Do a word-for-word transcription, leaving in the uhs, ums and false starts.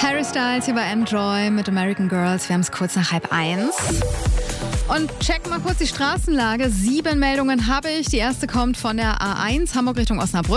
Harry Styles hier bei Enjoy mit American Girls. Wir haben es kurz nach halb eins. Und check mal kurz die Straßenlage. Sieben Meldungen habe ich. Die erste kommt von der A eins, Hamburg Richtung Osnabrück.